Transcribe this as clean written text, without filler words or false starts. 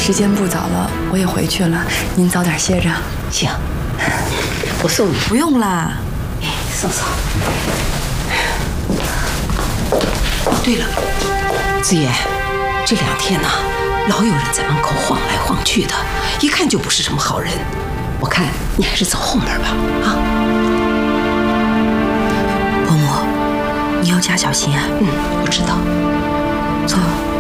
时间不早了，我也回去了，您早点歇着。 行，我送你。 不用啦。 送。哦，对了，子言，这2天呢，老有人在门口晃来晃去的，一看就不是什么好人。我看你还是走后门吧，啊。 伯母，你要加小心啊。 我知道。 走。